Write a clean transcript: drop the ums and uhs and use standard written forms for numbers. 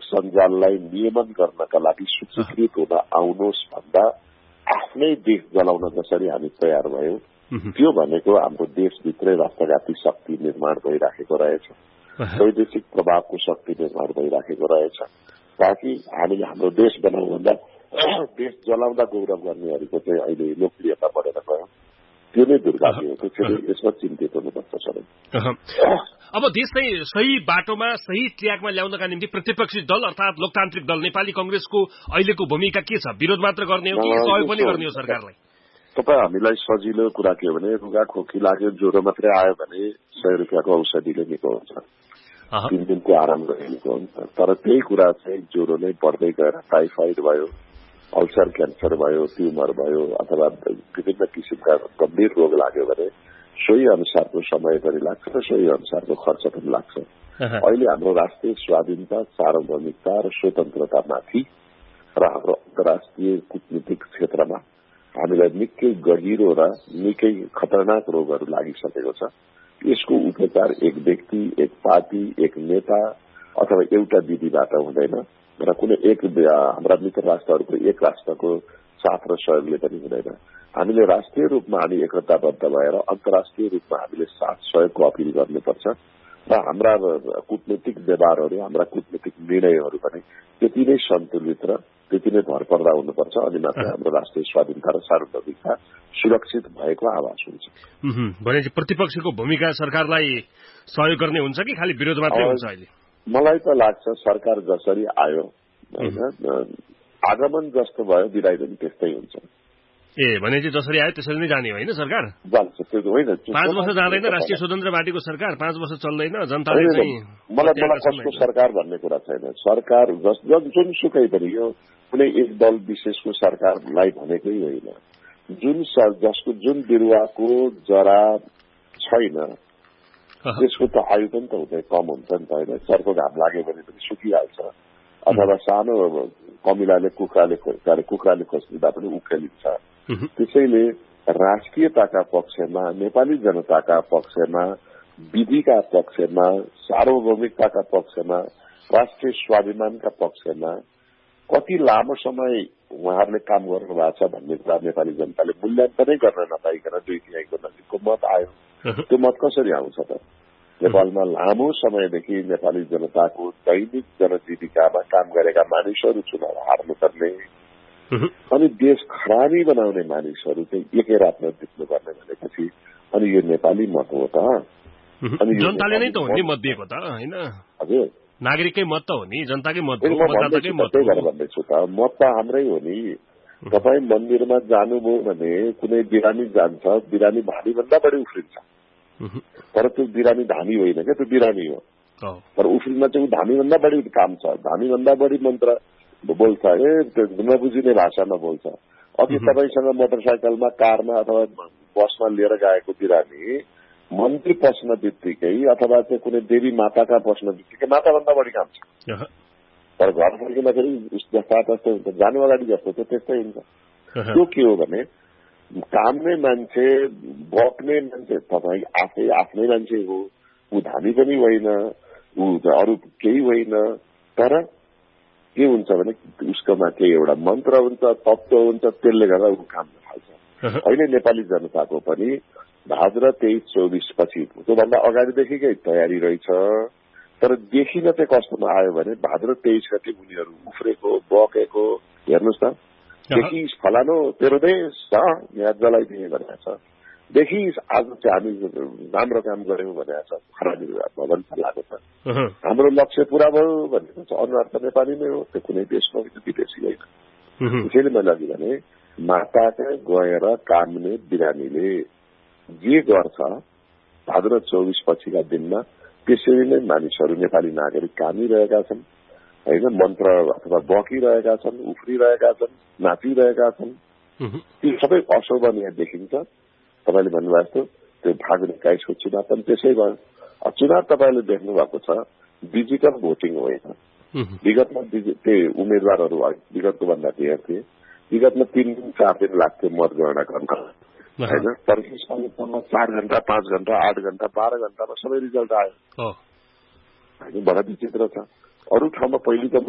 सञ्जाललाई नियमन गर्नका लागि सूचीकृत हुन आउनुहोस् भन्दा आफ्नै देश जलाउन जसरी हामी तयार भयौं त्यो भनेको हाम्रो देशभित्रै राष्ट्रघाती शक्ति निर्माण भइराखेको रहेछ, वैदेशिक प्रभावको शक्ति निर्माण भइराखेको रहेछ। ताकि हामीले हाम्रो देश बनाउँ भन्दा देश जलाउँदा गौरव गर्नेहरूको चाहिँ अहिले लोकप्रियता बढेर गयो, त्यो नै दुर्भाग्य हो। त्यसैले यसमा चिन्तित हुनुपर्छ सबै। अब देश चाहिँ सही बाटोमा सही ट्र्याकमा ल्याउनका निम्ति प्रतिपक्षी दल अर्थात लोकतान्त्रिक दल नेपाली कांग्रेसको अहिलेको भूमिका के छ? विरोध मात्र गर्ने हो कि सहयोग पनि गर्ने हो सरकारलाई? तपाईँ हामीलाई सजिलो कुरा के हो भने रुगा खोकी लाग्यो ज्वरो मात्रै आयो भने 100 रुपियाँको औषधिले निको हुन्छ, 3 दिनको आराम गरिएको हुन्छ। तर त्यही कुरा चाहिँ ज्वरो नै बढ्दै गएर टाइफाइड भयो, अल्सर क्यान्सर भयो, ट्युमर भयो अथवा विभिन्न किसिमका गम्भीर रोग लाग्यो भने सोही अनुसारको समय पनि लाग्छ र सोही अनुसारको खर्च पनि लाग्छ। अहिले हाम्रो राष्ट्रिय स्वाधीनता, सार्वभौमिकता र स्वतन्त्रतामाथि र हाम्रो अन्तर्राष्ट्रिय कूटनीतिक क्षेत्रमा हामीलाई निकै गहिरो र निकै खतरनाक रोगहरू लागिसकेको छ। यसको उपचार एक व्यक्ति, एक पार्टी, एक नेता अथवा एउटा दिदीबाट हुँदैन र कुनै एक हाम्रा मित्र राष्ट्रहरूको एक राष्ट्रको साथ र सहयोगले पनि हुँदैन। हामीले राष्ट्रिय रूपमा हामी एकताबद्ध भएर अन्तर्राष्ट्रिय रूपमा हामीले साथ सहयोगको अपील गर्नुपर्छ र हाम्रा कूटनीतिक व्यवहारहरू, हाम्रा कूटनीतिक निर्णयहरू पनि त्यति नै सन्तुलित र त्यति नै भरपर्दा हुनुपर्छ। अनि मात्र हाम्रो राष्ट्रिय स्वाधीनता र सार्वभौमिकता सुरक्षित भएको आभास हुन्छ। भनेपछि प्रतिपक्षको भूमिका सरकारलाई सहयोग गर्ने हुन्छ कि खालि विरोध मात्रै हुन्छ? अहिले मलाई त लाग्छ सरकार जसरी आयो होइन, आगमन जस्तो भयो विदाई पनि त्यस्तै हुन्छ। भनेपछि जसरी आयो त्यसरी नै जाने होइन सरकार? जान्छ, त्यो होइन। 5 वर्ष जाँदैन राष्ट्रिय स्वतन्त्र पार्टीको सरकार, 5 वर्ष चल्दैन, जनताले चाहिँ मलाई कसको सरकार भन्ने कुरा छैन। सरकार जुनसुकै पनि यो कुनै एक दल विशेषको सरकारलाई भनेकै होइन। जुन बिरुवाको जरा छैन त्यसको त आयु पनि त हुँदै कम हुन्छ नि त होइन। चर्को घाम लाग्यो भने पनि सुकिहाल्छ अथवा सानो कमिलाले कुखुराले खोज्दा पनि उखेलिन्छ। त्यसैले राष्ट्रियताका पक्षमा, नेपाली जनताका पक्षमा, विधिका पक्षमा, सार्वभौमिकताका पक्षमा, राष्ट्रिय स्वाभिमानका पक्षमा कति लामो समय उहाँहरूले काम गर्नु भएको छ भन्ने कुरा नेपाली जनताले मूल्याङ्कनै गर्न नपाइकन 2 तिहाईको नजिकको मत आयो। त्यो मत कसरी आउँछ त? नेपालमा लामो समयदेखि नेपाली जनताको दैनिक जनजीविकामा काम गरेका मानिसहरू चुनाव हार्नुपर्ने अनि देश खरानी बनाउने मानिसहरू चाहिँ एकै रातमा जित्नुपर्ने भनेपछि अनि यो नेपाली मत हो त? अनि जनताले नै त हो नि मत दिएको त होइन? हजुर, नागरिककै मत त हो नि, जनताकै मत हो, मतदाताकै मत भन्दैछु त। मत त हाम्रै हो नि। तपाईँ मन्दिरमा जानुभयो भने कुनै बिरामी जान्छ, बिरामी धामीभन्दा बढी उफ्रिन्छ, तर त्यो बिरामी धामी होइन क्या, त्यो बिरामी हो। तर उफ्रिनमा चाहिँ धामीभन्दा बढी काम छ, धामीभन्दा बढी मन्त्र बोल्छ, त्यो नबुझिने भाषामा बोल्छ। अघि तपाईँसँग मोटरसाइकलमा, कारमा अथवा बसमा लिएर गएको बिरामी मन्त्री पस्न बित्तिकै अथवा चाहिँ कुनै देवी माताका पस्न बित्तिकै माताभन्दा बढी काम छ। तर घर फर्किँदाखेरि जस्ता तस्तै हुन्छ, जानु अगाडि जस्तो थियो त्यस्तै हुन्छ। त्यो के हो भने काममै मान्छे, बक्ने मान्छे तपाईँ आफै आफ्नै मान्छे हो, ऊ धामी पनि होइन, ऊ अरू केही होइन। तर के हुन्छ भने उसकोमा केही एउटा मन्त्र हुन्छ, तत्त्व हुन्छ, त्यसले गर्दा ऊ काम थाल्छ। अहिले नेपाली जनताको पनि भाद्र 23-24 पछि त्योभन्दा अगाडिदेखिकै तयारी रहेछ। तर देखिन चाहिँ कस्तोमा आयो भने भाद्र 23 गति उनीहरू उफ्रेको, बकेको, हेर्नुहोस् न, देखिस फलानो तेरो देश यहाँ जलाइदिए भनेको छ, देखिस आज चाहिँ हामी राम्रो काम गऱ्यौँ भनेको छ, खराबी भवन फलाएको छ, हाम्रो लक्ष्य पूरा भयो भनेको छ। अनुहार त नेपाली नै हो, त्यो कुनै देशमा होइन, विदेशी होइन। त्यसैले मैले अघि भने माताका गएर काम्ने बिरामीले जे गर्छ भाद्र 24 पछिका दिनमा त्यसरी नै मानिसहरू, नेपाली नागरिक कामिरहेका छन् होइन, मन्त्र अथवा बकिरहेका छन्, उफ्रिरहेका छन्, नाचिरहेका छन्। ती सबै अशोभन यहाँ देखिन्छ। तपाईँले भन्नुभएको जस्तो त्यो फागुन 21को चुनाव पनि त्यसै भयो। चुनाव तपाईँले देख्नु भएको छ डिजिटल भोटिङ होइन। विगतमा त्यो उम्मेद्वारहरू विगतको भन्दा धेर थिए। विगतमा 3 दिन 4 दिन लाग्थ्यो मतगणना गर्न होइन, तर यसमा 4 घण्टा, 5 घण्टा, 8 घण्टा, 12 घण्टामा सबै रिजल्ट आयो होइन। बडा विचित्र छ। अरू ठाउँमा पहिलेको